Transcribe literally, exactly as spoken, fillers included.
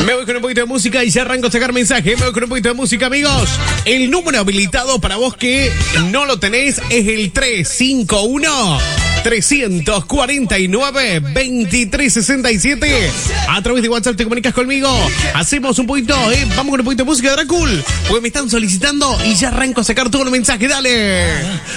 Me voy con un poquito de música y ya arranco a sacar mensaje. Me voy con un poquito de música, amigos. El número habilitado para vos que no lo tenés es el tres cinco uno, tres cuatro nueve, dos tres seis siete. A través de WhatsApp te comunicas conmigo. Hacemos un poquito, eh. Vamos con un poquito de música, Dracul. Porque me están solicitando y ya arranco a sacar todo el mensaje. Dale.